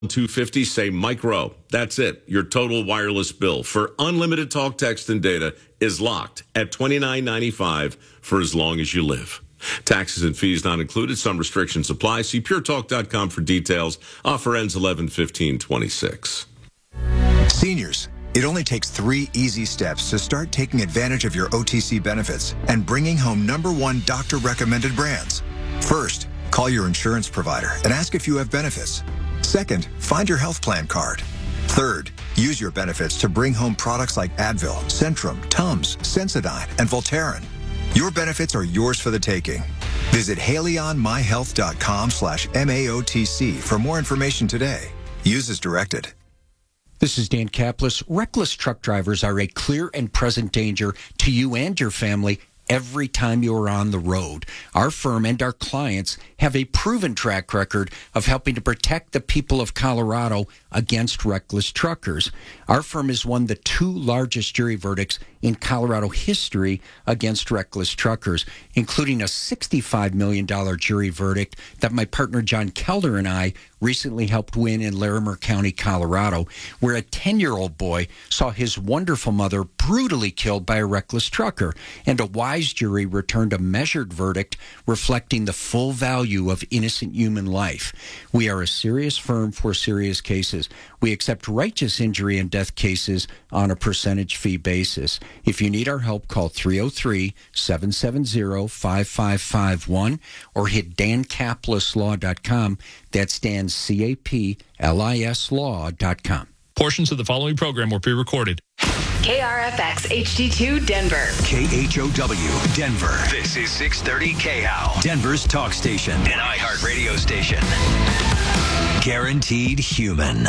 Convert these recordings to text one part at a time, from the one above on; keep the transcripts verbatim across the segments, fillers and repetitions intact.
two fifty, say micro. That's it. Your total wireless bill for unlimited talk, text, and data is locked at twenty-nine ninety-five for as long as you live. Taxes and fees not included. Some restrictions apply. See pure talk dot com for details. Offer ends eleven fifteen twenty-six. Seniors, it only takes three easy steps to start taking advantage of your O T C benefits and bringing home number one doctor-recommended brands. First, call your insurance provider and ask if you have benefits. Second, find your health plan card. Third, use your benefits to bring home products like Advil, Centrum, Tums, Sensodyne, and Voltaren. Your benefits are yours for the taking. Visit haleyonmyhealth.com slash MAOTC for more information today. Use as directed. This is Dan Kaplis. Reckless truck drivers are a clear and present danger to you and your family every time you are on the road. Our firm and our clients have a proven track record of helping to protect the people of Colorado against reckless truckers. Our firm has won the two largest jury verdicts in Colorado history against reckless truckers, including a sixty-five million dollars jury verdict that my partner John Kelder and I recently helped win in Larimer County, Colorado, where a ten-year-old boy saw his wonderful mother brutally killed by a reckless trucker, and a wise jury returned a measured verdict reflecting the full value of innocent human life. We are a serious firm for serious cases. We accept righteous injury and death cases on a percentage fee basis. If you need our help, call three oh three, seven seven zero, five five five one or hit dan kaplis law dot com. That's Dan, C A P L I S law dot com. Portions of the following program were pre-recorded. K R F X H D two Denver. K H O W Denver. This is six thirty K H O W, Denver's talk station, an iHeart radio station. Guaranteed human.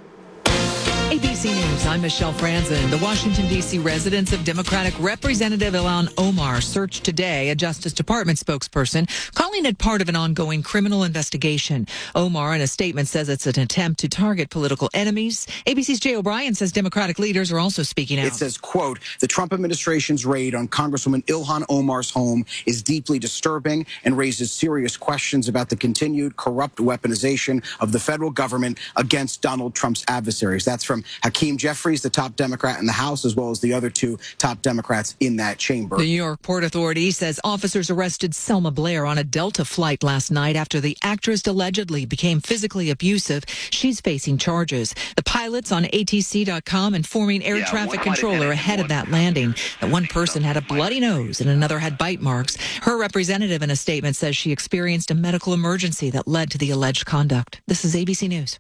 A B C News, I'm Michelle Franzen. The Washington, D C residence of Democratic Representative Ilhan Omar searched today, a Justice Department spokesperson, calling it part of an ongoing criminal investigation. Omar, in a statement, says it's an attempt to target political enemies. A B C's Jay O'Brien says Democratic leaders are also speaking out. It says, quote, the Trump administration's raid on Congresswoman Ilhan Omar's home is deeply disturbing and raises serious questions about the continued corrupt weaponization of the federal government against Donald Trump's adversaries. That's from Hakeem Jeffries, the top Democrat in the House, as well as the other two top Democrats in that chamber. The New York Port Authority says officers arrested Selma Blair on a Delta flight last night after the actress allegedly became physically abusive. She's facing charges. The pilots on A T C dot com informing air yeah, traffic controller ahead of that landing that one person had a bloody nose and another had bite marks. Her representative in a statement says she experienced a medical emergency that led to the alleged conduct. This is A B C News.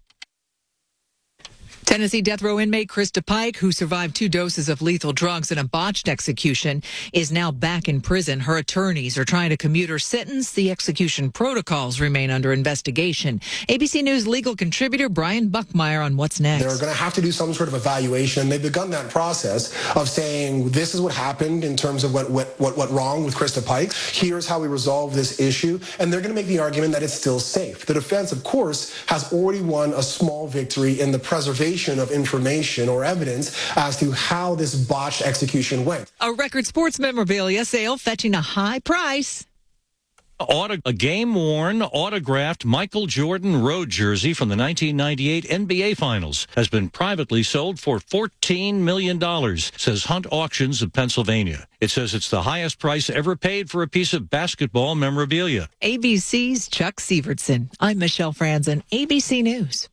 Tennessee death row inmate Krista Pike, who survived two doses of lethal drugs in a botched execution, is now back in prison. Her attorneys are trying to commute her sentence. The execution protocols remain under investigation. A B C News legal contributor Brian Buckmeyer on what's next. They're going to have to do some sort of evaluation. They've begun that process of saying this is what happened in terms of what what what went wrong with Krista Pike. Here's how we resolve this issue. And they're going to make the argument that it's still safe. The defense, of course, has already won a small victory in the preservation of information or evidence as to how this botched execution went. A record sports memorabilia sale fetching a high price. Auto, a game-worn, autographed Michael Jordan road jersey from the nineteen ninety-eight N B A Finals has been privately sold for fourteen million dollars, says Hunt Auctions of Pennsylvania. It says it's the highest price ever paid for a piece of basketball memorabilia. A B C's Chuck Sievertson. I'm Michelle Franzen, A B C News.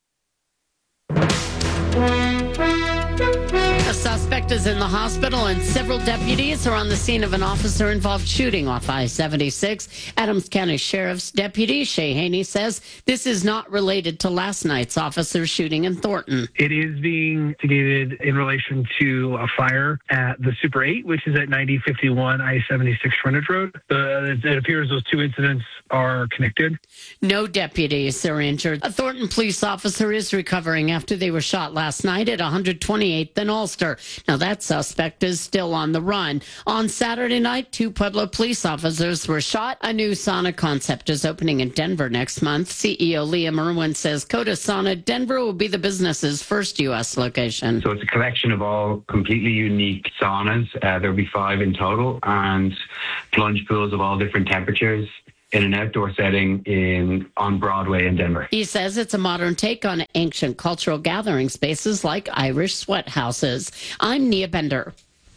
A suspect is in the hospital and several deputies are on the scene of an officer-involved shooting off I seventy-six. Adams County Sheriff's Deputy Shay Haney says this is not related to last night's officer shooting in Thornton. It is being investigated in relation to a fire at the Super eight, which is at ninety fifty-one I seventy-six Frontage Road. Uh, it appears those two incidents are connected. No deputies are injured. A Thornton police officer is recovering after they were shot last night at one twenty-eighth and Ulster. Now, that suspect is still on the run. On Saturday night, two Pueblo police officers were shot. A new sauna concept is opening in Denver next month. C E O Liam Irwin says Coda Sauna Denver will be the business's first U S location. So it's a collection of all completely unique saunas. Uh, there'll be five in total, and plunge pools of all different temperatures. in an outdoor setting in on Broadway in Denver. He says it's a modern take on ancient cultural gathering spaces like Irish sweat houses. I'm Nia Bender.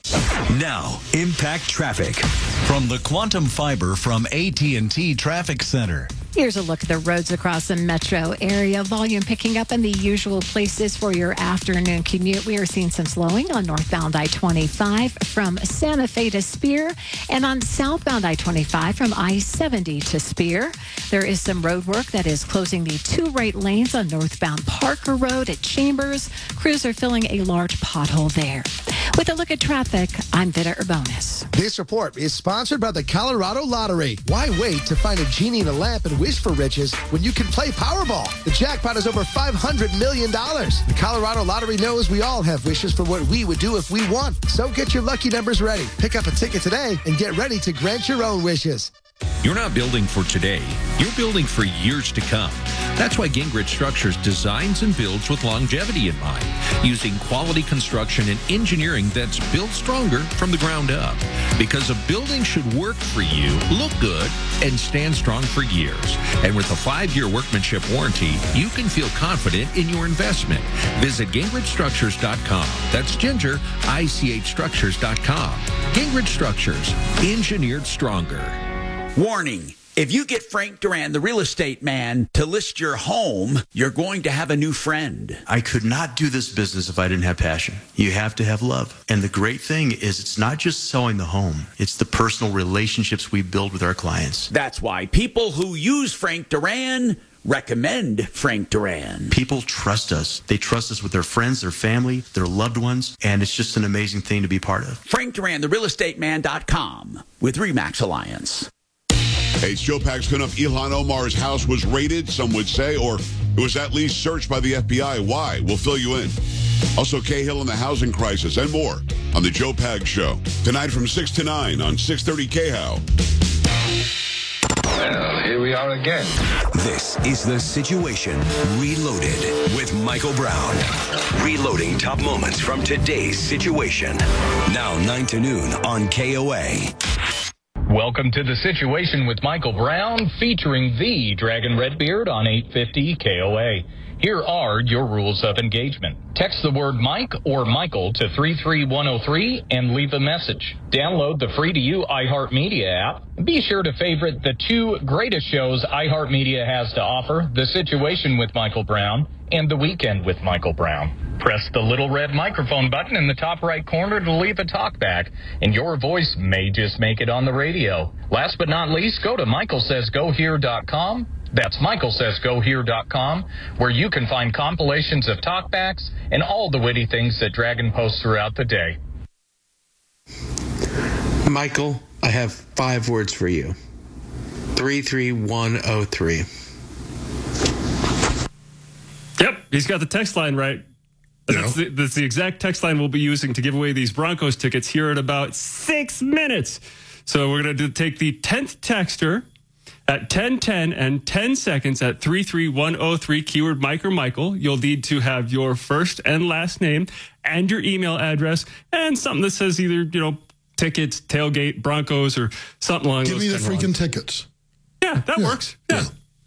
Now, Impact Traffic. From the Quantum Fiber from A T and T Traffic Center. Here's a look at the roads across the metro area. Volume picking up in the usual places for your afternoon commute. We are seeing some slowing on northbound I twenty-five from Santa Fe to Spear and on southbound I twenty-five from I seventy to Spear. There is some road work that is closing the two right lanes on northbound Parker Road at Chambers. Crews are filling a large pothole there. With a look at traffic, I'm Vida Urbanis. This report is sponsored by the Colorado Lottery. Why wait to find a genie in a lamp and wish for riches when you can play Powerball? The jackpot is over five hundred million dollars. The Colorado Lottery knows we all have wishes for what we would do if we won. So get your lucky numbers ready. Pick up a ticket today and get ready to grant your own wishes. You're not building for today. You're building for years to come. That's why Gingrich Structures designs and builds with longevity in mind, using quality construction and engineering that's built stronger from the ground up. Because a building should work for you, look good, and stand strong for years. And with a five-year workmanship warranty, you can feel confident in your investment. Visit Gingrich Structures dot com. That's Ginger, I C H Structures dot com. Gingrich Structures, engineered stronger. Warning. If you get Frank Duran, the real estate man, to list your home, you're going to have a new friend. I could not do this business if I didn't have passion. You have to have love. And the great thing is it's not just selling the home. It's the personal relationships we build with our clients. That's why people who use Frank Duran recommend Frank Duran. People trust us. They trust us with their friends, their family, their loved ones, and it's just an amazing thing to be part of. Frank Duran, the real estate man dot com with RE/MAX Alliance. Hey, it's Joe Pags coming up. Ilhan Omar's house was raided, some would say, or it was at least searched by the F B I. Why? We'll fill you in. Also, Cahill and the housing crisis and more on The Joe Pags Show. Tonight from six to nine on six thirty K H O W. Well, here we are again. This is The Situation Reloaded with Michael Brown. Reloading top moments from today's situation. Now nine to noon on K O A. Welcome to The Situation with Michael Brown, featuring the Dragon Redbeard on eight fifty K O A. Here are your rules of engagement. Text the word Mike or Michael to three three one oh three and leave a message. Download the free-to-you iHeartMedia app. Be sure to favorite the two greatest shows iHeartMedia has to offer, The Situation with Michael Brown and The Weekend with Michael Brown. Press the little red microphone button in the top right corner to leave a talkback, and your voice may just make it on the radio. Last but not least, go to Michael Says Go Here dot com. That's Michael Says Go Here dot com, where you can find compilations of talkbacks and all the witty things that Dragon posts throughout the day. Michael, I have five words for you. three three one oh three. Yep, he's got the text line right. That's the, that's the exact text line we'll be using to give away these Broncos tickets here in about six minutes. So we're going to take the tenth texter at ten ten and ten seconds at three three one oh three, keyword Mike or Michael. You'll need to have your first and last name and your email address and something that says either, you know, tickets, tailgate, Broncos, or something along Give those me the kind of freaking lines. tickets. Yeah, that Yeah. works. Yeah.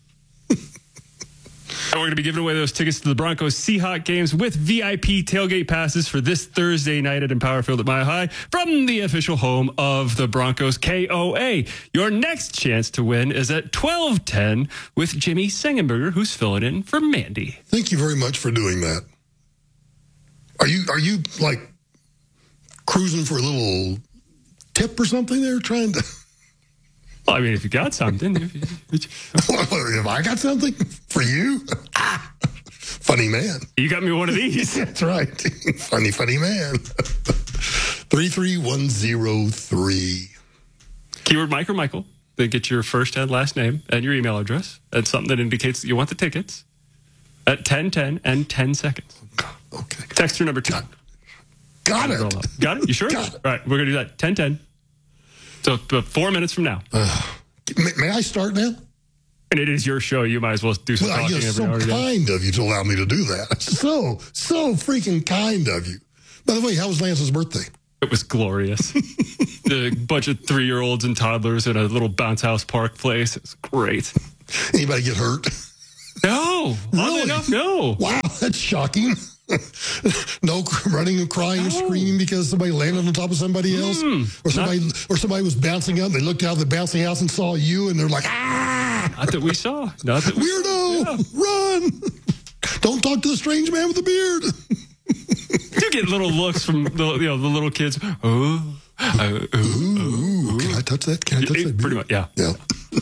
And we're going to be giving away those tickets to the Broncos Seahawks games with V I P tailgate passes for this Thursday night at Empower Field at Mile High from the official home of the Broncos, K O A. Your next chance to win is at twelve ten with Jimmy Sengenberger, who's filling in for Mandy. Thank you very much for doing that. Are you are you like cruising for a little tip or something there, trying to? Well, I mean, if you got something. if, if I got something for you? Funny man. You got me one of these. That's right. funny, funny man. three three one oh three. Keyword Mike or Michael. Then get your first and last name and your email address. And something that indicates that you want the tickets at ten ten and ten seconds. Okay. Texter number two. Got it. Got it? You sure? Got it. All right, we're going to do that ten ten. So about four minutes from now. Uh, may, may I start now? And it is your show. You might as well do some well, talking. It's every so hour again. kind of you to allow me to do that. So, so freaking kind of you. By the way, how was Lance's birthday? It was glorious. A bunch of three-year-olds and toddlers in a little bounce house park place. It was great. Anybody get hurt? No. Really? Enough, no. Wow, that's shocking. No running and crying no. and screaming because somebody landed on top of somebody else, mm, or somebody not, or somebody was bouncing out and they looked out of the bouncy house and saw you and they're like, ah! Not that we saw. Not that we Weirdo! Saw. Yeah. Run! Don't talk to the strange man with the beard. You get little looks from the, you know, the little kids. Oh, uh, ooh, ooh, ooh. Can I touch that? Can I touch it, that? Pretty much, yeah. Yeah.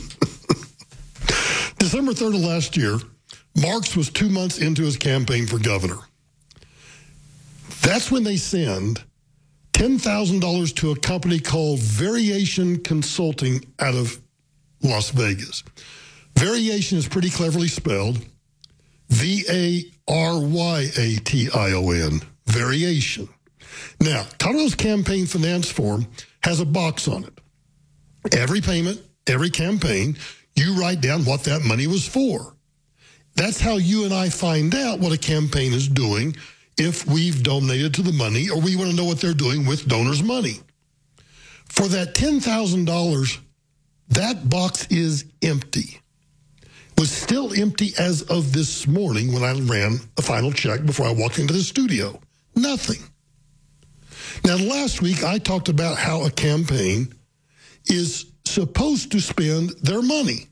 December third of last year, Marks was two months into his campaign for governor. That's when they send ten thousand dollars to a company called Variation Consulting out of Las Vegas. Variation is pretty cleverly spelled. V A R Y A T I O N. Variation. Now, Colorado's campaign finance form has a box on it. Every payment, every campaign, you write down what that money was for. That's how you and I find out what a campaign is doing if we've donated to the money or we want to know what they're doing with donors' money. For that ten thousand dollars, that box is empty. It was still empty as of this morning when I ran a final check before I walked into the studio. Nothing. Now, last week I talked about how a campaign is supposed to spend their money.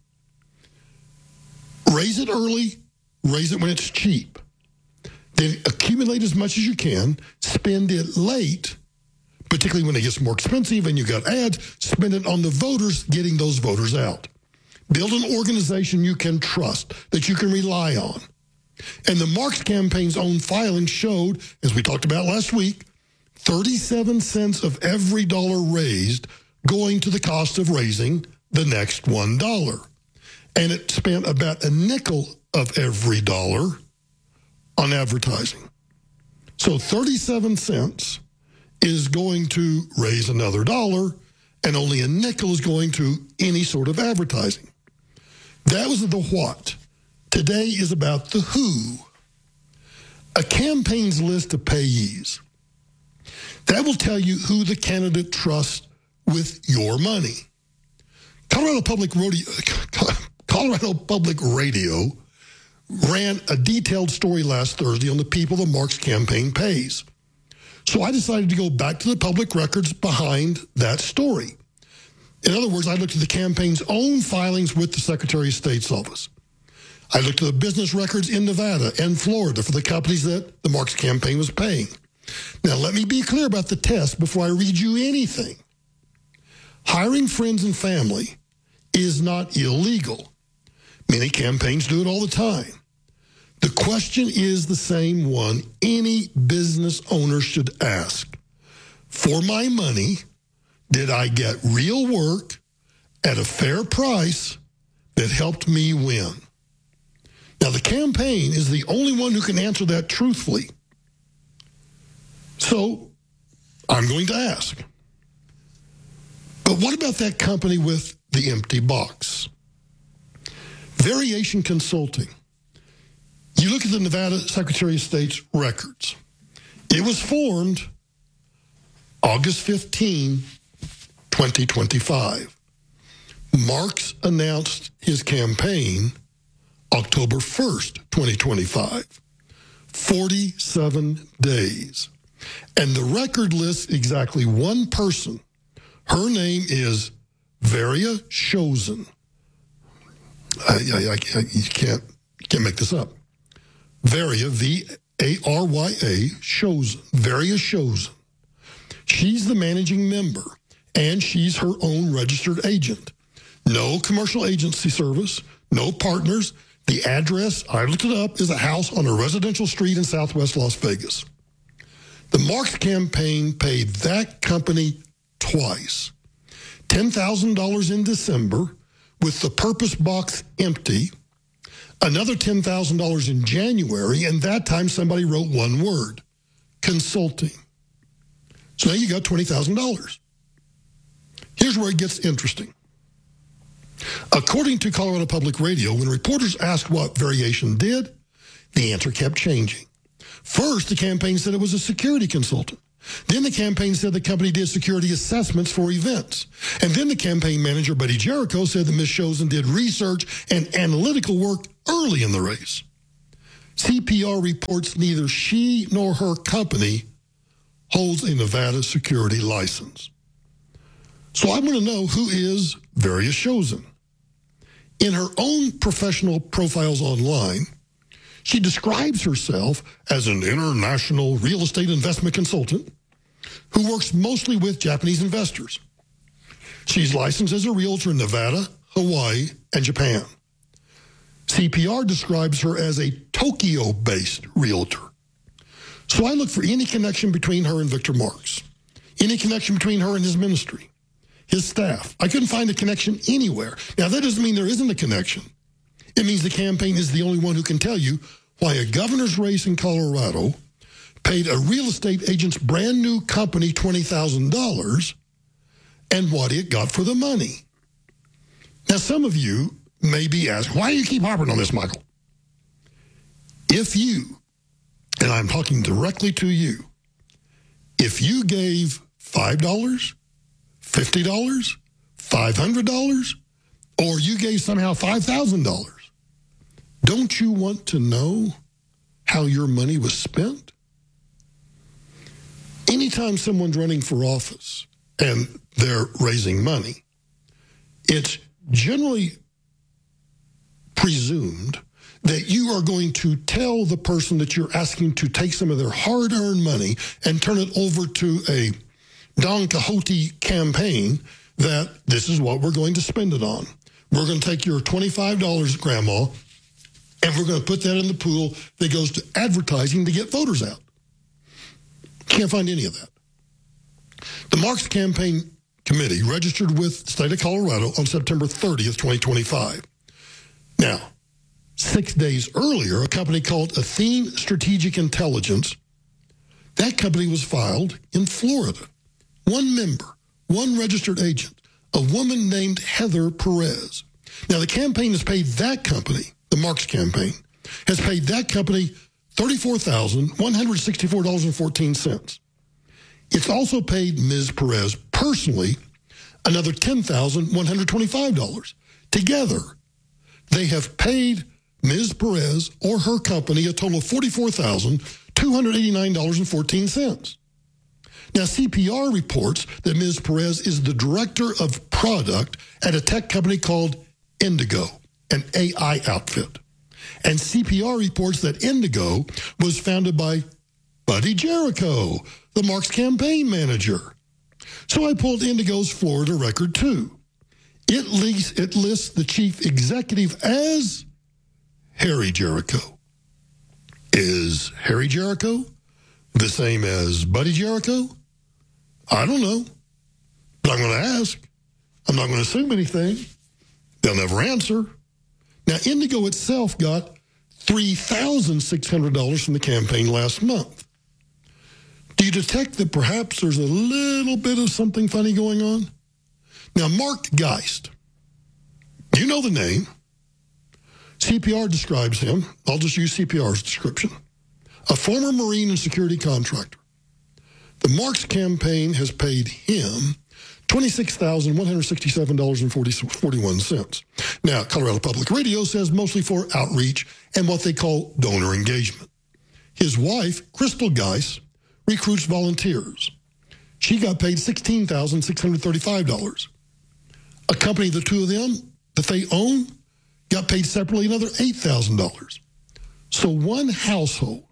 Raise it early, raise it when it's cheap. Then accumulate as much as you can, spend it late, particularly when it gets more expensive and you got ads, spend it on the voters, getting those voters out. Build an organization you can trust, that you can rely on. And the Marks campaign's own filing showed, as we talked about last week, thirty-seven cents of every dollar raised going to the cost of raising the next one dollar. And it spent about a nickel of every dollar on advertising. So thirty-seven cents is going to raise another dollar, and only a nickel is going to any sort of advertising. That was the what. Today is about the who. A campaign's list of payees. That will tell you who the candidate trusts with your money. Colorado Public Radio, Colorado Public Radio ran a detailed story last Thursday on the people the Marks campaign pays. So I decided to go back to the public records behind that story. In other words, I looked at the campaign's own filings with the Secretary of State's office. I looked at the business records in Nevada and Florida for the companies that the Marks campaign was paying. Now, let me be clear about the test before I read you anything. Hiring friends and family is not illegal. Many campaigns do it all the time. The question is the same one any business owner should ask. For my money, did I get real work at a fair price that helped me win? Now, the campaign is the only one who can answer that truthfully. So, I'm going to ask. But what about that company with the empty box? Variation Consulting. You look at the Nevada Secretary of State's records. It was formed August fifteenth, twenty twenty-five. Marks announced his campaign October first, twenty twenty-five. forty-seven days. And the record lists exactly one person. Her name is Varia Chosen. I, I, I, I, you can't, can't make this up. Varia, V A R Y A, Chosen. Varia Chosen. She's the managing member, and she's her own registered agent. No commercial agency service, no partners. The address, I looked it up, is a house on a residential street in southwest Las Vegas. The Marks campaign paid that company twice. ten thousand dollars in December with the purpose box empty. Another ten thousand dollars in January, and that time somebody wrote one word, consulting. So now you got twenty thousand dollars. Here's where it gets interesting. According to Colorado Public Radio, when reporters asked what Variation did, the answer kept changing. First, the campaign said it was a security consultant. Then the campaign said the company did security assessments for events. And then the campaign manager, Buddy Jericho, said that Miz Chosen did research and analytical work early in the race. C P R reports neither she nor her company holds a Nevada security license. So I want to know who is Various Chosen. In her own professional profiles online, she describes herself as an international real estate investment consultant who works mostly with Japanese investors. She's licensed as a realtor in Nevada, Hawaii, and Japan. C P R describes her as a Tokyo-based realtor. So I look for any connection between her and Victor Marx, any connection between her and his ministry, his staff. I couldn't find a connection anywhere. Now, that doesn't mean there isn't a connection. It means the campaign is the only one who can tell you why a governor's race in Colorado paid a real estate agent's brand new company twenty thousand dollars and what it got for the money. Now, some of you may be asking, why do you keep harping on this, Michael? If you, and I'm talking directly to you, if you gave five dollars, fifty dollars, five hundred dollars, or you gave somehow five thousand dollars, don't you want to know how your money was spent? Anytime someone's running for office and they're raising money, it's generally presumed that you are going to tell the person that you're asking to take some of their hard-earned money and turn it over to a Don Quixote campaign that this is what we're going to spend it on. We're going to take your twenty-five dollars, Grandma, and we're going to put that in the pool that goes to advertising to get voters out. Can't find any of that. The Marx Campaign Committee registered with the state of Colorado on September thirtieth, twenty twenty-five. Now, six days earlier, a company called Athene Strategic Intelligence, that company was filed in Florida. One member, one registered agent, a woman named Heather Perez. Now, the campaign has paid that company, the Marx Campaign, has paid that company thirty-four thousand one hundred sixty-four dollars and fourteen cents. It's also paid Miz Perez personally another ten thousand one hundred twenty-five dollars. Together, they have paid Miz Perez or her company a total of forty-four thousand two hundred eighty-nine dollars and fourteen cents. Now, C P R reports that Miz Perez is the director of product at a tech company called Indigo, an A I outfit. And C P R reports that Indigo was founded by Buddy Jericho, the Marx campaign manager. So I pulled Indigo's Florida record, too. It lists, it lists the chief executive as Harry Jericho. Is Harry Jericho the same as Buddy Jericho? I don't know, but I'm going to ask. I'm not going to assume anything. They'll never answer. Now, Indigo itself got three thousand six hundred dollars from the campaign last month. Do you detect that perhaps there's a little bit of something funny going on? Now, Mark Geist, you know the name. C P R describes him. I'll just use C P R's description. A former Marine and security contractor. The Marx campaign has paid him twenty-six thousand one hundred sixty-seven dollars and forty-one cents. Now, Colorado Public Radio says mostly for outreach and what they call donor engagement. His wife, Crystal Geist, recruits volunteers. She got paid sixteen thousand six hundred thirty-five dollars. A company, the two of them, that they own, got paid separately another eight thousand dollars. So one household,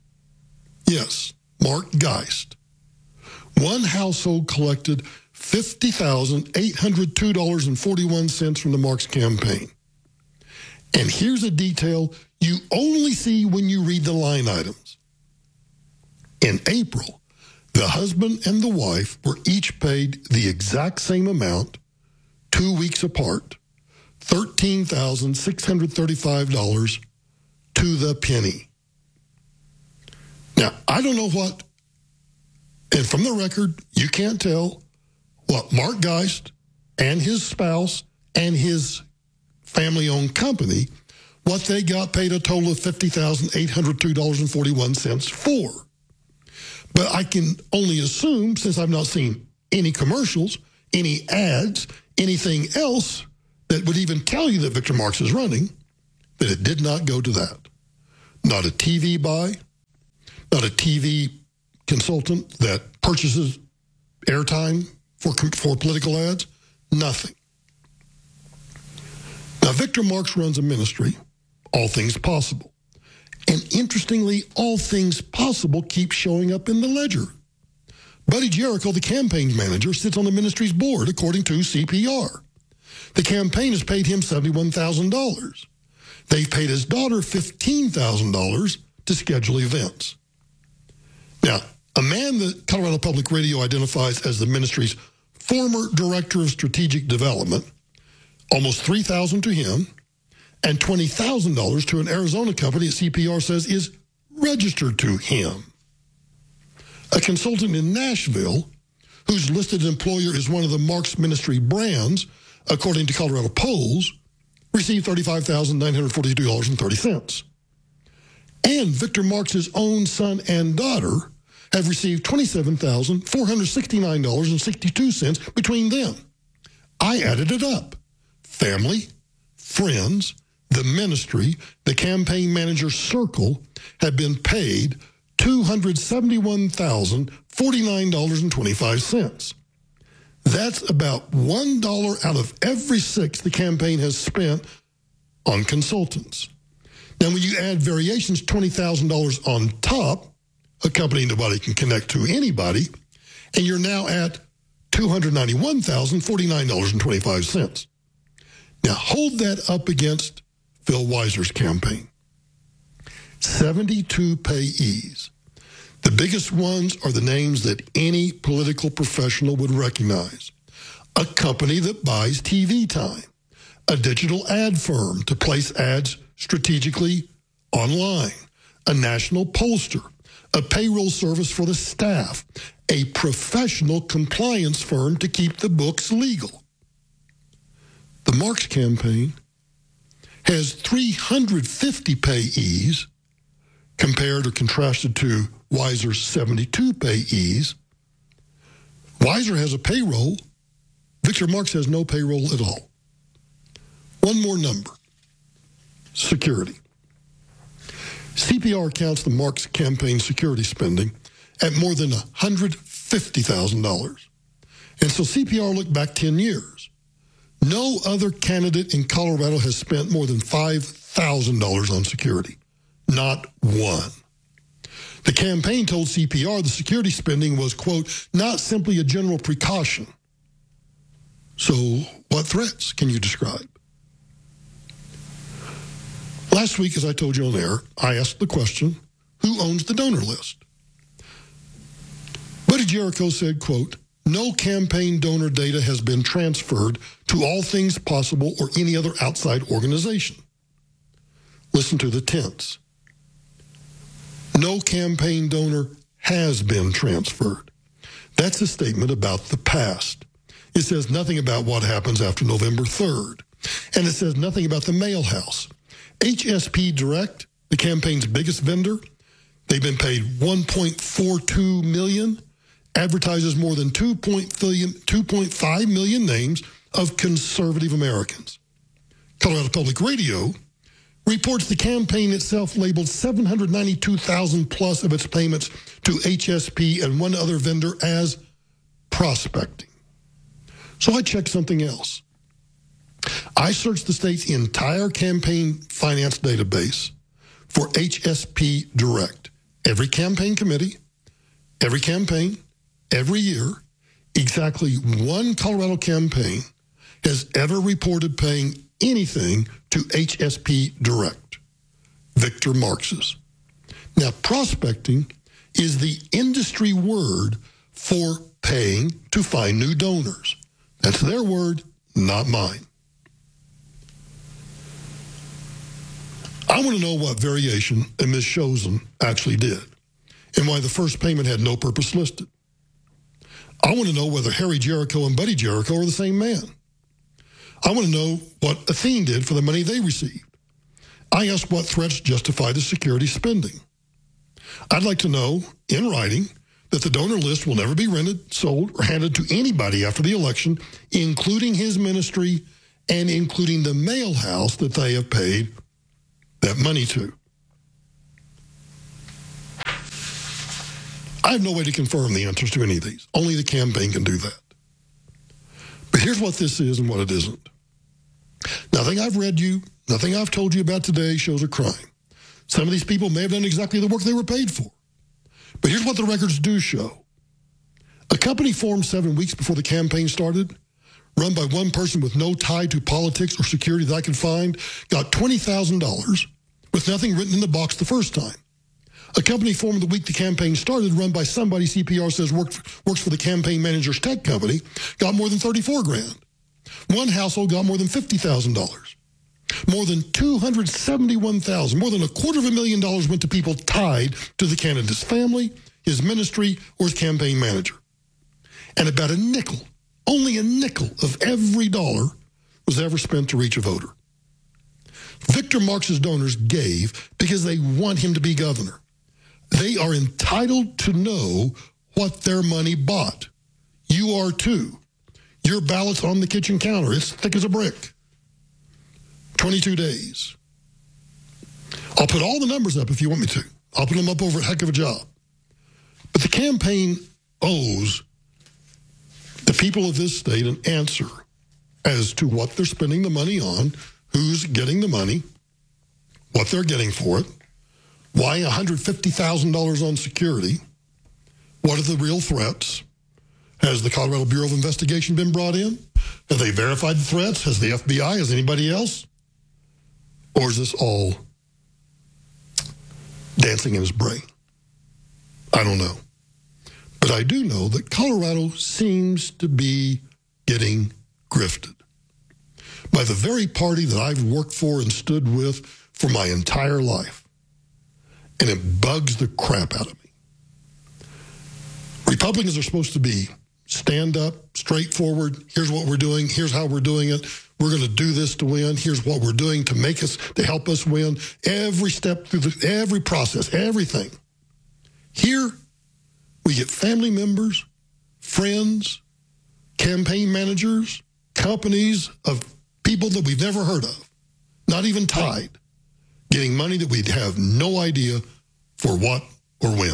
yes, Mark Geist, one household collected fifty thousand eight hundred two dollars and forty-one cents from the Marx campaign. And here's a detail you only see when you read the line items. In April, the husband and the wife were each paid the exact same amount, two weeks apart, thirteen thousand six hundred thirty-five dollars to the penny. Now, I don't know what, and from the record, you can't tell what Mark Geist and his spouse and his family-owned company, what they got paid a total of fifty thousand eight hundred two dollars and forty-one cents for. But I can only assume, since I've not seen any commercials, any ads, anything else that would even tell you that Victor Marx is running, that it did not go to that. Not a T V buy, not a T V consultant that purchases airtime for, for political ads, nothing. Now, Victor Marx runs a ministry, All Things Possible. And interestingly, All Things Possible keeps showing up in the ledger. Buddy Jericho, the campaign manager, sits on the ministry's board, according to C P R. The campaign has paid him seventy-one thousand dollars. They've paid his daughter fifteen thousand dollars to schedule events. Now, a man that Colorado Public Radio identifies as the ministry's former director of strategic development, almost three thousand dollars to him, and twenty thousand dollars to an Arizona company that C P R says is registered to him. A consultant in Nashville, whose listed employer is one of the Marx Ministry brands, according to Colorado polls, received thirty-five thousand nine hundred forty-two dollars and thirty cents. And Victor Marx's own son and daughter have received twenty-seven thousand four hundred sixty-nine dollars and sixty-two cents between them. I added it up. Family, friends, the ministry, the campaign manager circle have been paid two hundred seventy-one thousand forty-nine dollars and twenty-five cents. That's about one dollar out of every six the campaign has spent on consultants. Now, when you add variations, twenty thousand dollars on top, a company nobody can connect to anybody, and you're now at two hundred ninety-one thousand forty-nine dollars and twenty-five cents. Now, hold that up against Phil Weiser's campaign. seventy-two payees. The biggest ones are the names that any political professional would recognize. A company that buys T V time, a digital ad firm to place ads strategically online, a national pollster, a payroll service for the staff, a professional compliance firm to keep the books legal. The Marx campaign has three hundred fifty payees compared or contrasted to Weiser's seventy-two payees. Weiser has a payroll. Victor Marx has no payroll at all. One more number. Security. C P R counts the Marx campaign security spending at more than one hundred fifty thousand dollars. And so C P R looked back ten years. No other candidate in Colorado has spent more than five thousand dollars on security. Not one. The campaign told C P R the security spending was, quote, not simply a general precaution. So what threats can you describe? Last week, as I told you on air, I asked the question, who owns the donor list? Buddy Jericho said, quote, no campaign donor data has been transferred to All Things Possible or any other outside organization. Listen to the tense. No campaign donor has been transferred. That's a statement about the past. It says nothing about what happens after November third. And it says nothing about the mail house. H S P Direct, the campaign's biggest vendor, they've been paid one point four two million dollars, advertises more than two point five million names of conservative Americans. Colorado Public Radio reports the campaign itself labeled seven hundred ninety-two thousand plus of its payments to H S P and one other vendor as prospecting. So I checked something else. I searched the state's entire campaign finance database for H S P Direct. Every campaign committee, every campaign, every year, exactly one Colorado campaign has ever reported paying anything to H S P Direct, Victor Marx's. Now, prospecting is the industry word for paying to find new donors. That's their word, not mine. I want to know what variation and Miz Chosen actually did and why the first payment had no purpose listed. I want to know whether Harry Jericho and Buddy Jericho are the same man. I want to know what Athene did for the money they received. I asked what threats justify the security spending. I'd like to know, in writing, that the donor list will never be rented, sold, or handed to anybody after the election, including his ministry and including the mail house that they have paid that money to. I have no way to confirm the answers to any of these. Only the campaign can do that. But here's what this is and what it isn't. Nothing I've read you, nothing I've told you about today shows a crime. Some of these people may have done exactly the work they were paid for. But here's what the records do show. A company formed seven weeks before the campaign started, run by one person with no tie to politics or security that I could find, got twenty thousand dollars with nothing written in the box the first time. A company formed the week the campaign started, run by somebody C P R says worked, works for the campaign manager's tech company, got more than thirty-four grand. One household got more than fifty thousand dollars. More than two hundred seventy-one thousand dollars, more than a quarter of a million dollars went to people tied to the candidate's family, his ministry, or his campaign manager. And about a nickel, only a nickel of every dollar was ever spent to reach a voter. Victor Marx's donors gave because they want him to be governor. They are entitled to know what their money bought. You are too. Your ballot's on the kitchen counter. It's thick as a brick. twenty-two days. I'll put all the numbers up if you want me to. I'll put them up over a heck of a job. But the campaign owes the people of this state an answer as to what they're spending the money on, who's getting the money, what they're getting for it, why one hundred fifty thousand dollars on security, what are the real threats? Has the Colorado Bureau of Investigation been brought in? Have they verified the threats? Has the F B I? Has anybody else? Or is this all dancing in his brain? I don't know. But I do know that Colorado seems to be getting grifted by the very party that I've worked for and stood with for my entire life. And it bugs the crap out of me. Republicans are supposed to be stand up, straightforward. Here's what we're doing. Here's how we're doing it. We're going to do this to win. Here's what we're doing to make us, to help us win. Every step through the, every process, everything. Here, we get family members, friends, campaign managers, companies of people that we've never heard of, not even tied, getting money that we have no idea for what or when.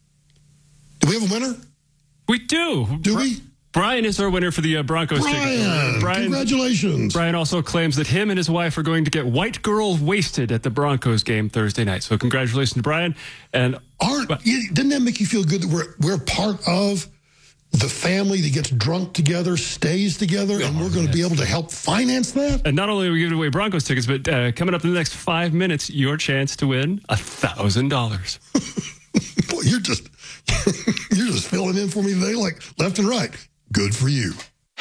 Do we have a winner? We do. Do we? Brian is our winner for the uh, Broncos Brian, ticket. Brian, congratulations. Brian also claims that him and his wife are going to get white girl wasted at the Broncos game Thursday night. So congratulations to Brian. And Aren't, didn't that make you feel good that we're, we're part of the family that gets drunk together, stays together, and we're going to be able to help finance that? And not only are we giving away Broncos tickets, but uh, coming up in the next five minutes, your chance to win one thousand dollars. Boy, you're just... You're just filling in for me today, like left and right. Good for you.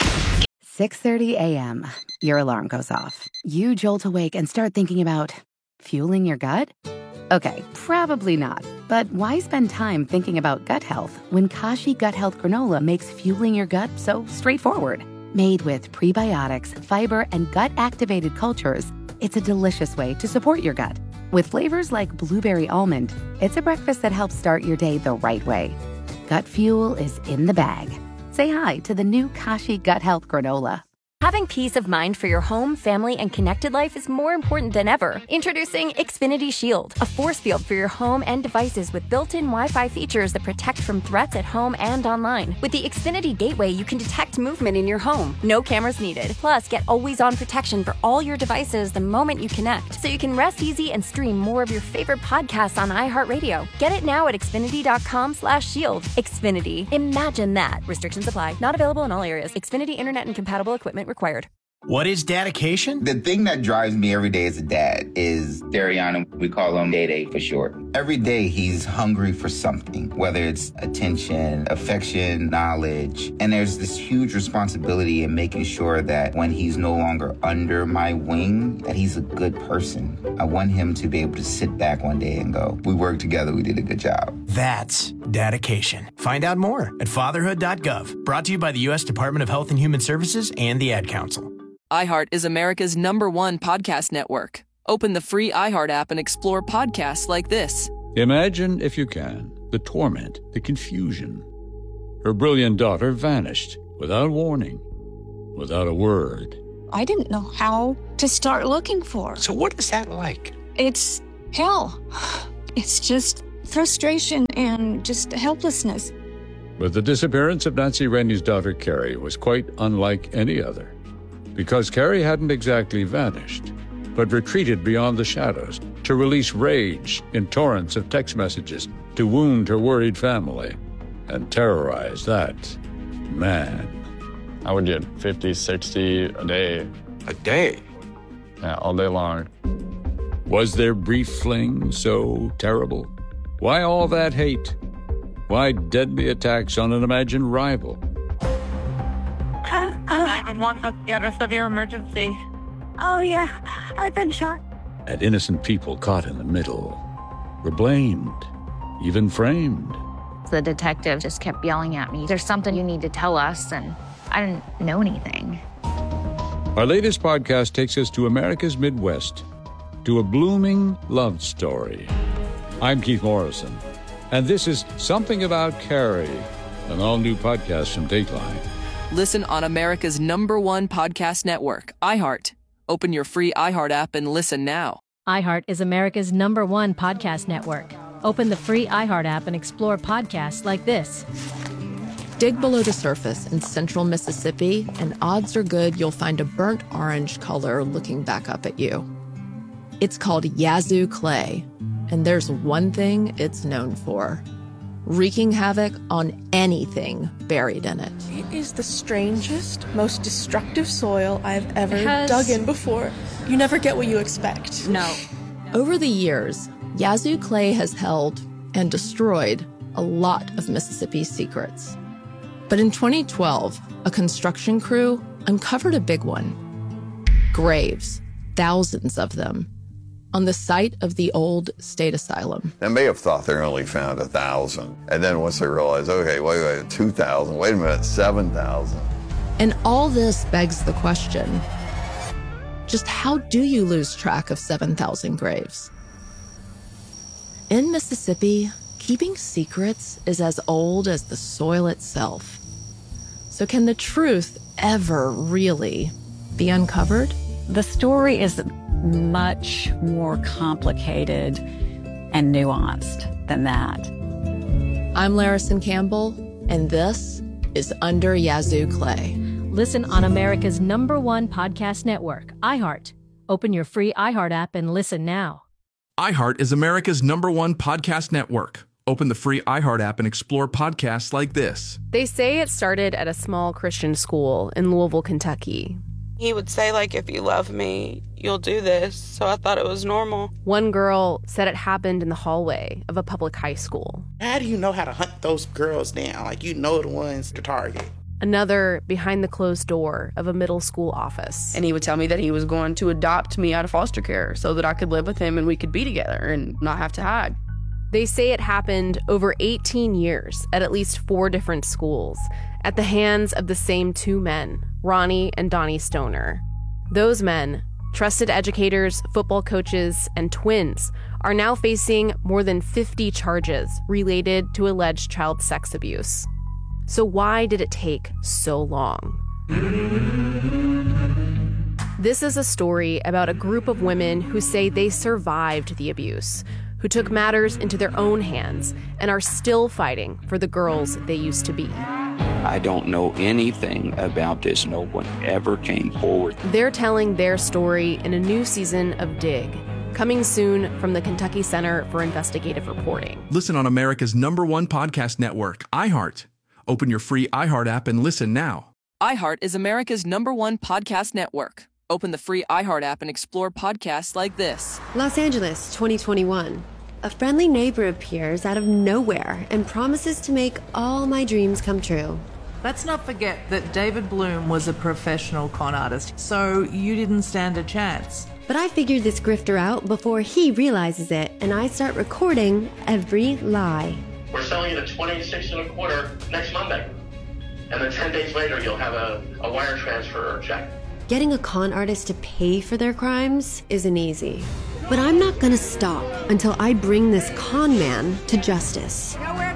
six thirty a.m. Your alarm goes off. You jolt awake and start thinking about fueling your gut? Okay, probably not. But why spend time thinking about gut health when Kashi Gut Health Granola makes fueling your gut so straightforward? Made with prebiotics, fiber, and gut-activated cultures, it's a delicious way to support your gut. With flavors like blueberry almond, it's a breakfast that helps start your day the right way. Gut fuel is in the bag. Say hi to the new Kashi Gut Health Granola. Having peace of mind for your home, family, and connected life is more important than ever. Introducing Xfinity Shield, a force field for your home and devices with built-in Wi-Fi features that protect from threats at home and online. With the Xfinity Gateway, you can detect movement in your home. No cameras needed. Plus, get always-on protection for all your devices the moment you connect, so you can rest easy and stream more of your favorite podcasts on iHeartRadio. Get it now at Xfinity.com slash shield. Xfinity. Imagine that. Restrictions apply. Not available in all areas. Xfinity Internet and compatible equipment required. What is dedication? The thing that drives me every day as a dad is Dariana. We call him Day Day for short. Every day he's hungry for something, whether it's attention, affection, knowledge. And there's this huge responsibility in making sure that when he's no longer under my wing, that he's a good person. I want him to be able to sit back one day and go, we worked together, we did a good job. That's dedication. Find out more at fatherhood dot gov. Brought to you by the U S Department of Health and Human Services and the Ad Council. iHeart is America's number one podcast network. Open the free iHeart app and explore podcasts like this. Imagine, if you can, the torment, the confusion. Her brilliant daughter vanished without warning, without a word. I didn't know how to start looking for her. So what is that like? It's hell. It's just frustration and just helplessness. But the disappearance of Nancy Rainey's daughter, Carrie, was quite unlike any other. Because Carrie hadn't exactly vanished, but retreated beyond the shadows to release rage in torrents of text messages to wound her worried family and terrorize that man. I would get fifty, sixty a day. A day? Yeah, all day long. Was their brief fling so terrible? Why all that hate? Why deadly attacks on an imagined rival? nine one one, you had a severe emergency. Oh, yeah, I've been shot. And innocent people caught in the middle were blamed, even framed. The detective just kept yelling at me, "There's something you need to tell us," and I didn't know anything. Our latest podcast takes us to America's Midwest, to a blooming love story. I'm Keith Morrison, and this is Something About Carrie, an all-new podcast from Dateline. Listen on America's number one podcast network, iHeart. Open your free iHeart app and listen now. iHeart is America's number one podcast network. Open the free iHeart app and explore podcasts like this. Dig below the surface in central Mississippi, and odds are good you'll find a burnt orange color looking back up at you. It's called Yazoo clay, and there's one thing it's known for: wreaking havoc on anything buried in it. It is the strangest, most destructive soil I've ever Has... dug in before. You never get what you expect. No. Over the years, Yazoo clay has held and destroyed a lot of Mississippi's secrets. But in twenty twelve, a construction crew uncovered a big one. Graves, thousands of them, on the site of the old state asylum. They may have thought they only found a thousand. And then once they realized, okay, wait, wait, two thousand, wait a minute, seven thousand. And all this begs the question, just how do you lose track of seven thousand graves? In Mississippi, keeping secrets is as old as the soil itself. So can the truth ever really be uncovered? The story is much more complicated and nuanced than that. I'm Larison Campbell, and this is Under Yazoo Clay. Listen on America's number one podcast network, iHeart. Open your free iHeart app and listen now. iHeart is America's number one podcast network. Open the free iHeart app and explore podcasts like this. They say it started at a small Christian school in Louisville, Kentucky. He would say, like, if you love me, you'll do this. So I thought it was normal. One girl said it happened in the hallway of a public high school. How do you know how to hunt those girls down? Like, you know the ones to target. Another behind the closed door of a middle school office. And he would tell me that he was going to adopt me out of foster care so that I could live with him and we could be together and not have to hide. They say it happened over eighteen years at at least four different schools at the hands of the same two men, Ronnie and Donnie Stoner. Those men, trusted educators, football coaches, and twins, are now facing more than fifty charges related to alleged child sex abuse. So why did it take so long? This is a story about a group of women who say they survived the abuse, who took matters into their own hands and are still fighting for the girls they used to be. I don't know anything about this. No one ever came forward. They're telling their story in a new season of Dig, coming soon from the Kentucky Center for Investigative Reporting. Listen on America's number one podcast network, iHeart. Open your free iHeart app and listen now. iHeart is America's number one podcast network. Open the free iHeart app and explore podcasts like this. Los Angeles, twenty twenty-one. A friendly neighbor appears out of nowhere and promises to make all my dreams come true. Let's not forget that David Bloom was a professional con artist, so you didn't stand a chance. But I figured this grifter out before he realizes it, and I start recording every lie. We're selling it at twenty-six and a quarter next Monday. And then ten days later, you'll have a, a wire transfer or check. Getting a con artist to pay for their crimes isn't easy. But I'm not gonna stop until I bring this con man to justice. Nowhere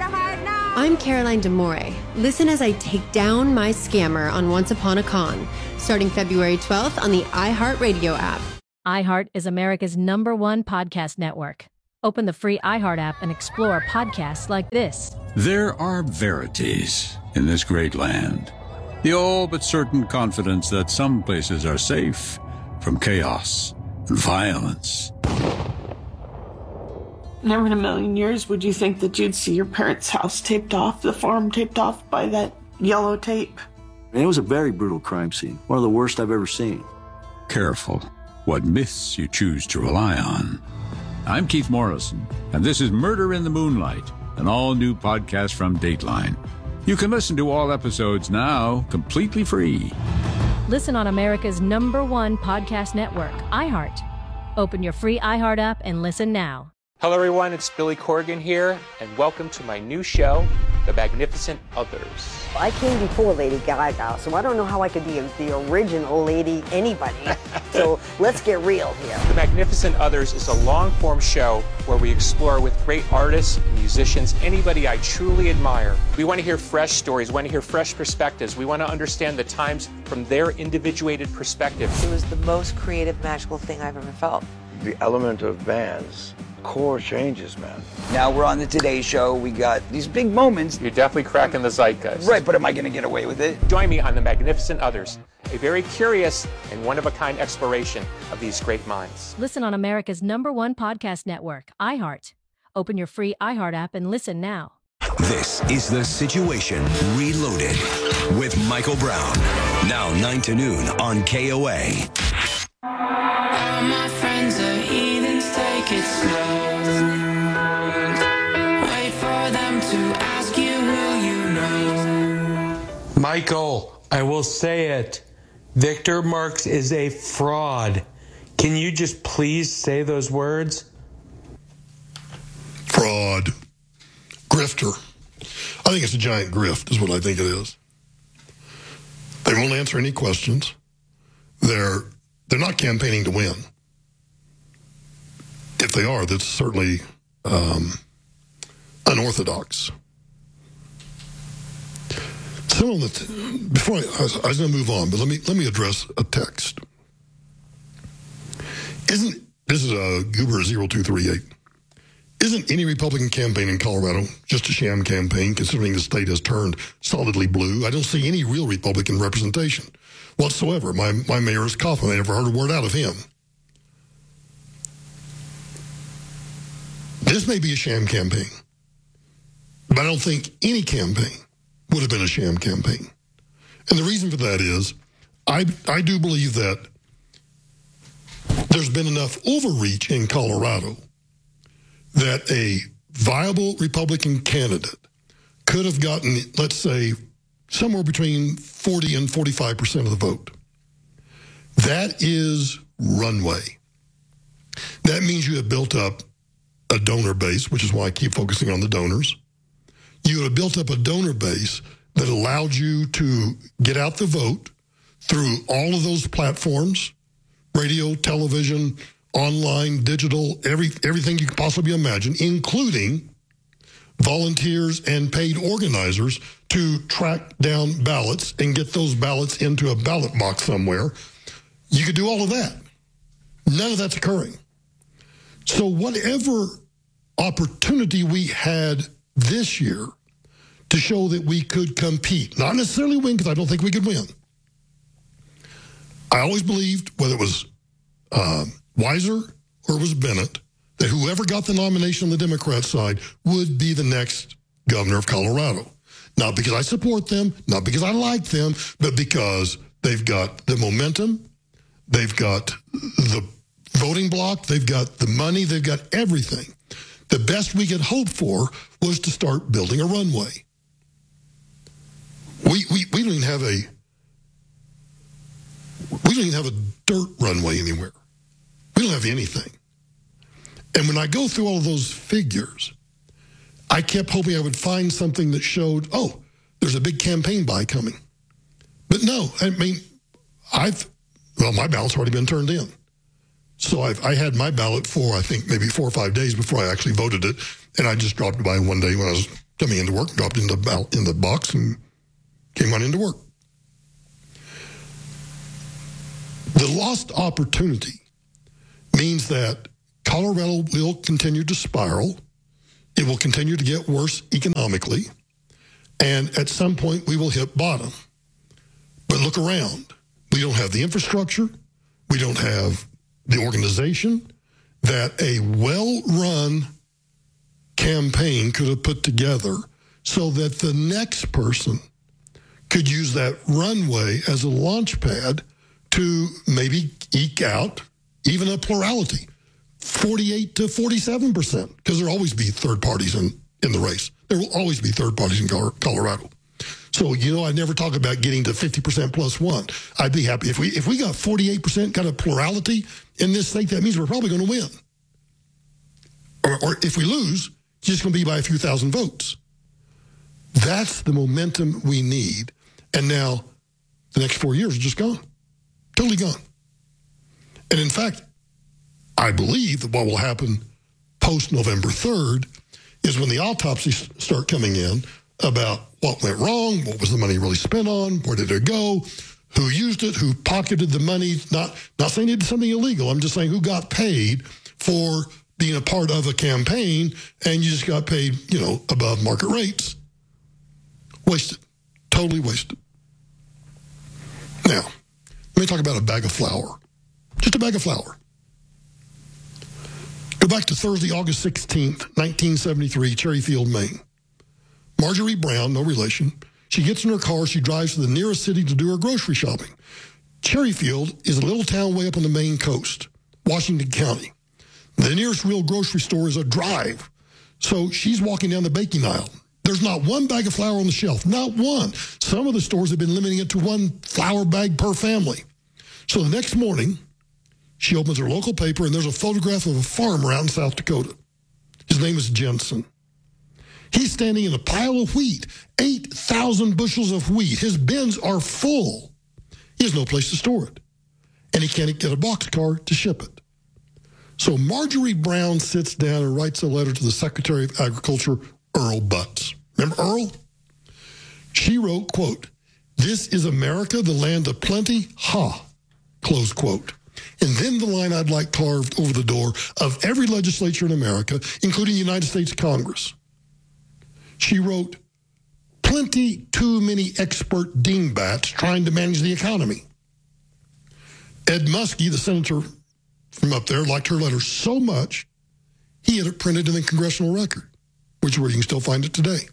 I'm Caroline D'Amore. Listen as I take down my scammer on Once Upon a Con, starting February twelfth on the iHeartRadio app. iHeart is America's number one podcast network. Open the free iHeart app and explore podcasts like this. There are verities in this great land. The all but certain confidence that some places are safe from chaos and violence. Never in a million years would you think that you'd see your parents' house taped off, the farm taped off by that yellow tape. It was a very brutal crime scene, one of the worst I've ever seen. Careful what myths you choose to rely on. I'm Keith Morrison, and this is Murder in the Moonlight, an all-new podcast from Dateline. You can listen to all episodes now, completely free. Listen on America's number one podcast network, iHeart. Open your free iHeart app and listen now. Hello everyone, it's Billy Corgan here, and welcome to my new show, The Magnificent Others. I came before Lady Gaga, so I don't know how I could be the original Lady anybody. So let's get real here. The Magnificent Others is a long-form show where we explore with great artists, musicians, anybody I truly admire. We want to hear fresh stories, we want to hear fresh perspectives. We want to understand the times from their individuated perspective. It was the most creative, magical thing I've ever felt. The element of bands. Core changes, man. Now we're on the Today Show. We got these big moments. You're definitely cracking the zeitgeist. Right, but am I going to get away with it? Join me on The Magnificent Others, a very curious and one-of-a-kind exploration of these great minds. Listen on America's number one podcast network, iHeart. Open your free iHeart app and listen now. This is The Situation Reloaded with Michael Brown. Now nine to noon on K O A. All my friends are heathens, take it slow. Wait for them to ask you who you know. Michael, I will say it. Victor Marx is a fraud. Can you just please say those words? Fraud. Grifter. I think it's a giant grift is what I think it is. They won't answer any questions. They're they're not campaigning to win. If they are, that's certainly um, unorthodox. Some of the, before I, I was, I was going to move on, but let me let me address a text. Isn't this is a Goober zero two three eight? Isn't any Republican campaign in Colorado just a sham campaign, considering the state has turned solidly blue? I don't see any real Republican representation whatsoever. My my mayor is Kaufman. I never heard a word out of him. This may be a sham campaign, but I don't think any campaign would have been a sham campaign. And the reason for that is I I do believe that there's been enough overreach in Colorado that a viable Republican candidate could have gotten, let's say, somewhere between forty and forty-five percent of the vote. That is runway. That means you have built up a donor base, which is why I keep focusing on the donors. You have built up a donor base that allowed you to get out the vote through all of those platforms, radio, television, online, digital, every everything you could possibly imagine, including volunteers and paid organizers to track down ballots and get those ballots into a ballot box somewhere. You could do all of that. None of that's occurring. So whatever opportunity we had this year to show that we could compete, not necessarily win, because I don't think we could win. I always believed, whether it was uh, Weiser or it was Bennett, that whoever got the nomination on the Democrat side would be the next governor of Colorado. Not because I support them, not because I like them, but because they've got the momentum, they've got the voting block, they've got the money, they've got everything. The best we could hope for was to start building a runway. We we, we don't even have a we don't even have a dirt runway anywhere. We don't have anything. And when I go through all of those figures, I kept hoping I would find something that showed, oh, there's a big campaign buy coming. But no, I mean, I've, well, my ballot's already been turned in. So I've, I had my ballot for, I think, maybe four or five days before I actually voted it. And I just dropped it by one day when I was coming into work, dropped in the, in the box, and came on into work. The lost opportunity means that Colorado will continue to spiral. It will continue to get worse economically. And at some point, we will hit bottom. But look around. We don't have the infrastructure. We don't have the organization that a well-run campaign could have put together so that the next person could use that runway as a launch pad to maybe eke out even a plurality, forty-eight to forty-seven percent, because there will always be third parties in, in the race. There will always be third parties in Colorado. So, you know, I never talk about getting to fifty percent plus one. I'd be happy if we if we got forty-eight percent kind of plurality in this state. That means we're probably going to win. Or, or if we lose, it's just going to be by a few thousand votes. That's the momentum we need. And now the next four years are just gone. Totally gone. And in fact, I believe that what will happen post-November third is when the autopsies start coming in about what went wrong, what was the money really spent on, where did it go, who used it, who pocketed the money. Not, not saying they did something illegal. I'm just saying who got paid for being a part of a campaign, and you just got paid, you know, above market rates. Wasted. Totally wasted. Now, let me talk about a bag of flour. Just a bag of flour. Go back to Thursday, August sixteenth, nineteen seventy-three, Cherryfield, Maine. Marjorie Brown, no relation, she gets in her car, she drives to the nearest city to do her grocery shopping. Cherryfield is a little town way up on the Maine coast, Washington County. The nearest real grocery store is a drive. So she's walking down the baking aisle. There's not one bag of flour on the shelf, not one. Some of the stores have been limiting it to one flour bag per family. So the next morning, she opens her local paper, and there's a photograph of a farmer out in South Dakota. His name is Jensen. He's standing in a pile of wheat, eight thousand bushels of wheat. His bins are full. He has no place to store it, and he can't get a boxcar to ship it. So Marjorie Brown sits down and writes a letter to the Secretary of Agriculture, Earl Butz. Remember Earl? She wrote, quote, "This is America, the land of plenty, ha," close quote. And then the line I'd like carved over the door of every legislature in America, including the United States Congress. She wrote, "Plenty too many expert dingbats trying to manage the economy." Ed Muskie, the senator from up there, liked her letter so much, he had it printed in the Congressional Record, which is where you can still find it today.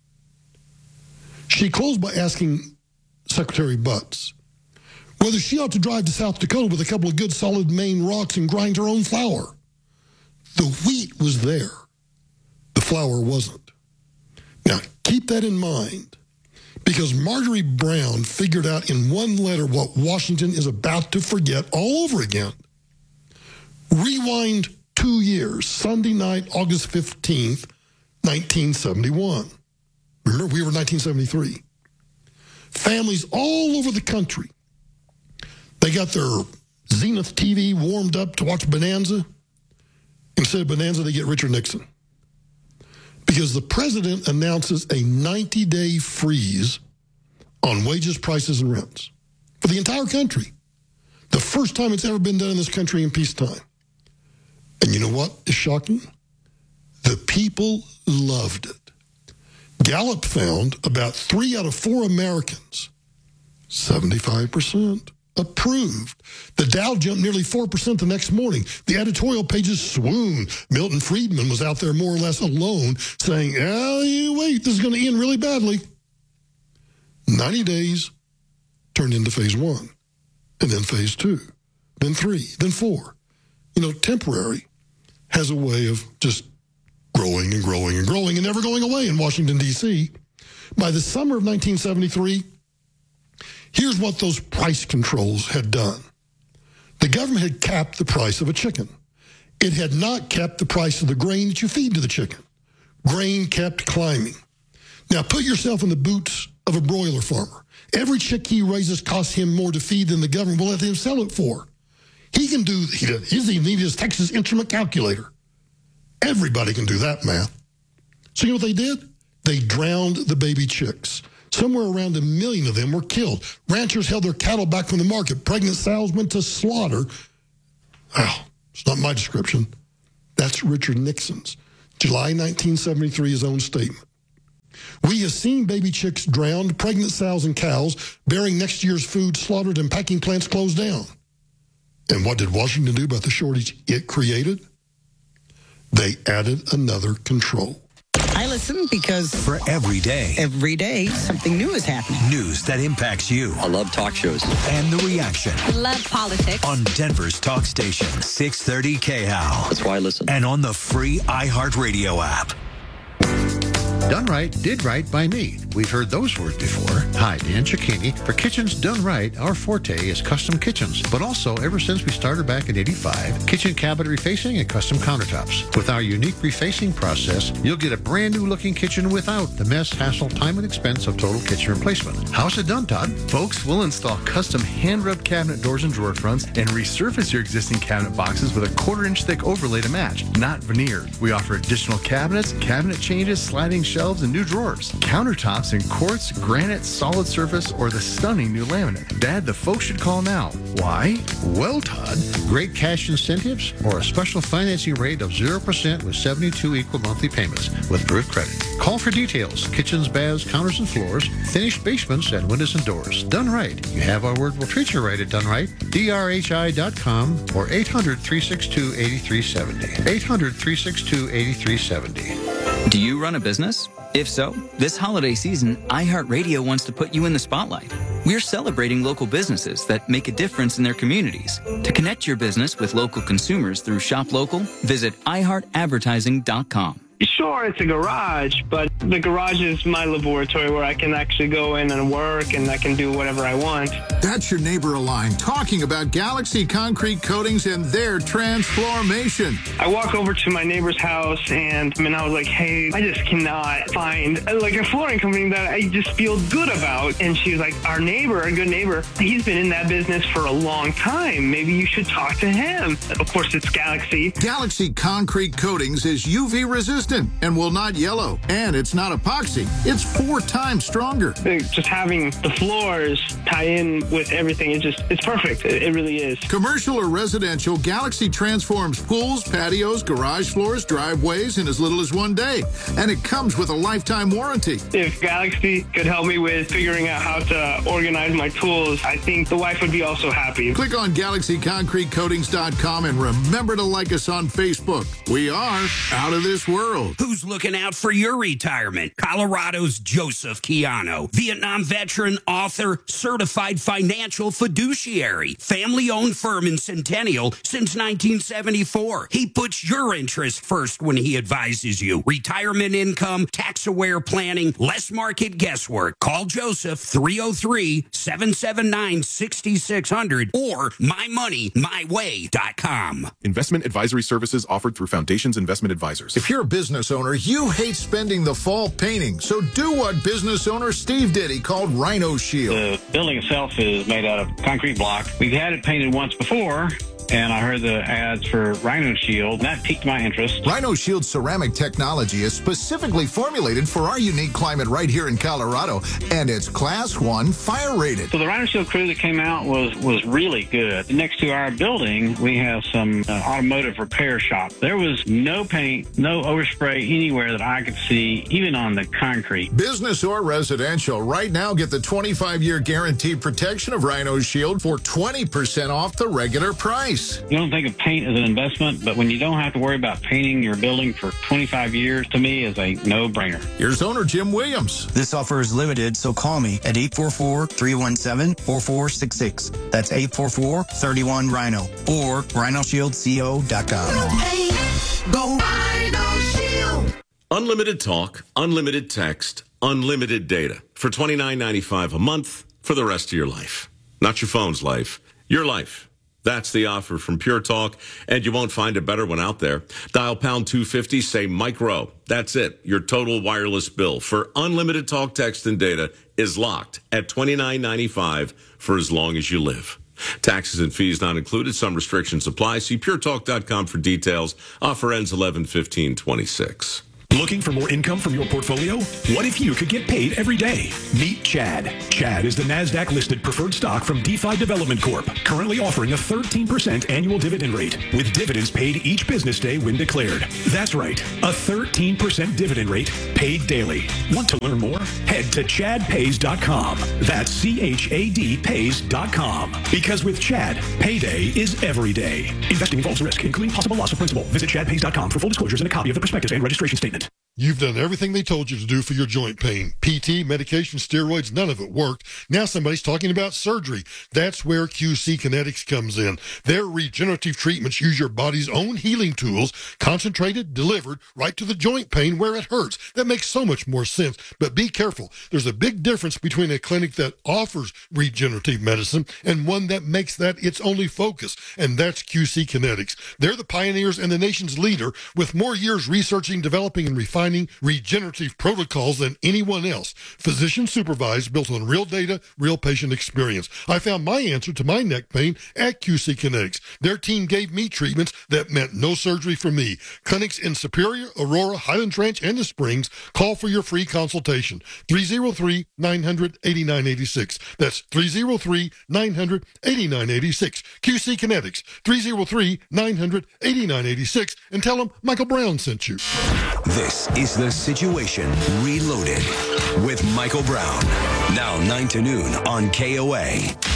She closed by asking Secretary Butz whether she ought to drive to South Dakota with a couple of good solid Maine rocks and grind her own flour. The wheat was there. The flour wasn't. Now, keep that in mind, because Marjorie Brown figured out in one letter what Washington is about to forget all over again. Rewind two years, Sunday night, August fifteenth, nineteen seventy-one. Remember, we were in nineteen seventy-three. Families all over the country, they got their Zenith T V warmed up to watch Bonanza. Instead of Bonanza, they get Richard Nixon. Because the president announces a ninety-day freeze on wages, prices, and rents for the entire country. The first time it's ever been done in this country in peacetime. And you know what is shocking? The people loved it. Gallup found about three out of four Americans, seventy-five percent, approved. The Dow jumped nearly four percent the next morning. The editorial pages swooned. Milton Friedman was out there more or less alone saying, oh, you wait, this is going to end really badly. ninety days turned into phase one, and then phase two, then three, then four. You know, temporary has a way of just growing and growing and growing and never going away in Washington, D C. By the summer of nineteen seventy-three, here's what those price controls had done. The government had capped the price of a chicken. It had not capped the price of the grain that you feed to the chicken. Grain kept climbing. Now put yourself in the boots of a broiler farmer. Every chick he raises costs him more to feed than the government will let him sell it for. He can do, he doesn't even need his Texas Instrument calculator. Everybody can do that math. So you know what they did? They drowned the baby chicks. Somewhere around a million of them were killed. Ranchers held their cattle back from the market. Pregnant sows went to slaughter. Well, it's not my description. That's Richard Nixon's. July nineteen seventy-three, his own statement. We have seen baby chicks drowned, pregnant sows and cows, bearing next year's food slaughtered, and packing plants closed down. And what did Washington do about the shortage it created? They added another control. I listen because for every day, every day, something new is happening. News that impacts you. I love talk shows. And the reaction. I love politics. On Denver's talk station, six thirty K H A L. That's why I listen. And on the free iHeartRadio app. Done right, did right by me. We've heard those words before. Hi, Dan Cicchini. For Kitchens Done Right, our forte is custom kitchens. But also, ever since we started back in eighty-five, kitchen cabinet refacing and custom countertops. With our unique refacing process, you'll get a brand new looking kitchen without the mess, hassle, time, and expense of total kitchen replacement. How's it done, Todd? Folks, we'll install custom hand-rubbed cabinet doors and drawer fronts and resurface your existing cabinet boxes with a quarter-inch thick overlay to match, not veneer. We offer additional cabinets, cabinet changes, sliding shelves, and new drawers. Countertops in quartz, granite, solid surface, or the stunning new laminate. Dad, the folks should call now. Why? Well, Todd, great cash incentives or a special financing rate of zero percent with seventy-two equal monthly payments with approved credit. Call for details. Kitchens, baths, counters, and floors, finished basements, and windows and doors. Done right. You have our word, we'll treat you right at Done Right. D R H I dot com or eight hundred, three six two, eight three seven zero. eight hundred, three six two, eight three seven zero. Do you run a business? If so, this holiday season, iHeartRadio wants to put you in the spotlight. We're celebrating local businesses that make a difference in their communities. To connect your business with local consumers through Shop Local, visit i heart advertising dot com. Sure, it's a garage, but the garage is my laboratory where I can actually go in and work and I can do whatever I want. That's your neighbor Align talking about Galaxy Concrete Coatings and their transformation. I walk over to my neighbor's house and, I mean, I was like, hey, I just cannot find like a flooring company that I just feel good about. And she was like, our neighbor, a good neighbor, he's been in that business for a long time. Maybe you should talk to him. Of course, it's Galaxy. Galaxy Concrete Coatings is U V resistant and will not yellow. And it's not epoxy. It's four times stronger. Just having the floors tie in with everything, it just, it's perfect. It, it really is. Commercial or residential, Galaxy transforms pools, patios, garage floors, driveways in as little as one day. And it comes with a lifetime warranty. If Galaxy could help me with figuring out how to organize my tools, I think the wife would be also happy. Click on Galaxy Concrete Coatings dot com and remember to like us on Facebook. We are out of this world. Who's looking out for your retirement? Colorado's Joseph Keano, Vietnam veteran, author, certified financial fiduciary, family-owned firm in Centennial since nineteen seventy-four. He puts your interest first when he advises you. Retirement income, tax-aware planning, less market guesswork. Call Joseph three oh three, seven seven nine, six six zero zero or my money my way dot com. Investment advisory services offered through Foundations Investment Advisors. If you're a business owner, you hate spending the fall painting, so do what business owner Steve did. He called Rhino Shield. The building itself is made out of concrete block. We've had it painted once before, and I heard the ads for Rhino Shield, and that piqued my interest. Rhino Shield ceramic technology is specifically formulated for our unique climate right here in Colorado, and it's Class one fire rated. So the Rhino Shield crew that came out was, was really good. Next to our building, we have some uh, automotive repair shop. There was no paint, no overspray anywhere that I could see, even on the concrete. Business or residential, right now get the twenty-five year guaranteed protection of Rhino Shield for twenty percent off the regular price. You don't think of paint as an investment, but when you don't have to worry about painting your building for twenty-five years, to me is a no-brainer. Here's owner Jim Williams. This offer is limited, so call me at eight four four, three one seven, four four six six. That's eight four four, three one, Rhino or rhino shield co dot com. Go Rhino Shield. Unlimited talk, unlimited text, unlimited data for twenty-nine ninety-five a month for the rest of your life. Not your phone's life, your life. That's the offer from Pure Talk, and you won't find a better one out there. Dial pound two fifty, say Mike Rowe. That's it. Your total wireless bill for unlimited talk, text, and data is locked at twenty-nine ninety-five for as long as you live. Taxes and fees not included. Some restrictions apply. See pure talk dot com for details. Offer ends eleven fifteen twenty-six. Looking for more income from your portfolio? What if you could get paid every day? Meet Chad. Chad is the NASDAQ-listed preferred stock from DeFi Development Corp, currently offering a thirteen percent annual dividend rate, with dividends paid each business day when declared. That's right, a thirteen percent dividend rate paid daily. Want to learn more? Head to chad pays dot com. That's C H A D pays dot com. Because with Chad, payday is every day. Investing involves risk, including possible loss of principal. Visit chad pays dot com for full disclosures and a copy of the prospectus and registration statement. You've done everything they told you to do for your joint pain. P T, medication, steroids, none of it worked. Now somebody's talking about surgery. That's where Q C Kinetics comes in. Their regenerative treatments use your body's own healing tools, concentrated, delivered right to the joint pain where it hurts. That makes so much more sense. But be careful. There's a big difference between a clinic that offers regenerative medicine and one that makes that its only focus, and that's Q C Kinetics. They're the pioneers and the nation's leader with more years researching, developing, and refining regenerative protocols than anyone else. Physician supervised, built on real data, real patient experience. I found my answer to my neck pain at Q C Kinetics. Their team gave me treatments that meant no surgery for me. Clinics in Superior, Aurora, Highlands Ranch, and the Springs. Call for your free consultation. three oh three, nine hundred, eighty-nine eighty-six. That's three oh three, nine hundred, eighty-nine eighty-six. Q C Kinetics, three oh three, nine hundred, eighty-nine eighty-six. And tell them Michael Brown sent you. This is The Situation Reloaded with Michael Brown. Now nine to noon on K O A.